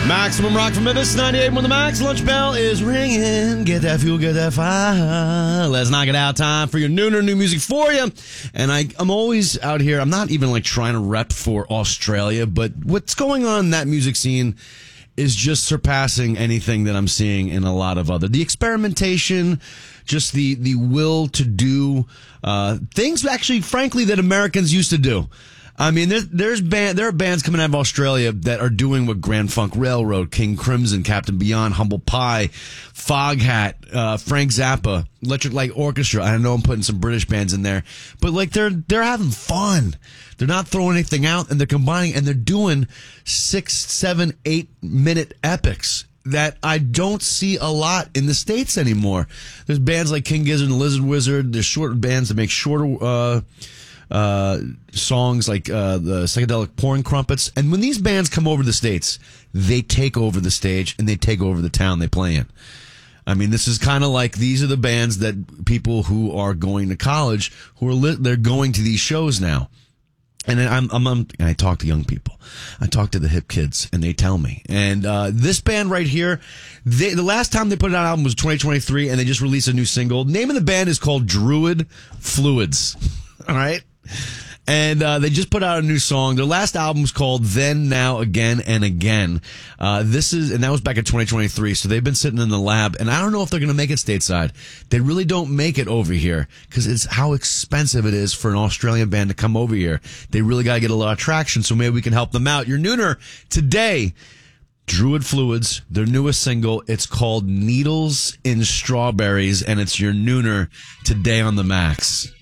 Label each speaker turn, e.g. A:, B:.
A: Maximum Rock from Memphis, 98 when the Max. Lunch bell is ringing. Get that fuel, get that fire. Let's knock it out. Time for your nooner, new music for you. And I'm always out here. I'm not even like trying to rep for Australia, but what's going on in that music scene is just surpassing anything that I'm seeing in a lot of other. The experimentation, just the will to do things actually, frankly, that Americans used to do. I mean, there are bands coming out of Australia that are doing what Grand Funk Railroad, King Crimson, Captain Beyond, Humble Pie, Foghat, Frank Zappa, Electric Light Orchestra. I know I'm putting some British bands in there, but like they're having fun. They're not throwing anything out, and they're combining, and they're doing 6, 7, 8-minute epics that I don't see a lot in the States anymore. There's bands like King Gizzard and the Lizard Wizard. There's short bands that make shorter songs like the Psychedelic Pouring Crumpets. And when these bands come over to the States, they take over the stage and they take over the town they play in. I mean, this is kind of like these are the bands that people who are going to college, they're going to these shows now. And I talk to young people. I talk to the hip kids, and they tell me. And this band right here, the last time they put out an album was 2023, and they just released a new single. The name of the band is called Druid Fluids. All right? And they just put out a new song. Their last album's called Then, Now, Again, and Again. And that was back in 2023, so they've been sitting in the lab, and I don't know if they're going to make it stateside. They really don't make it over here, because it's how expensive it is for an Australian band to come over here. They really got to get a lot of traction, so maybe we can help them out. Your nooner today, Druid Fluids, their newest single. It's called Needles in Strawberries, and it's your nooner today on the Max.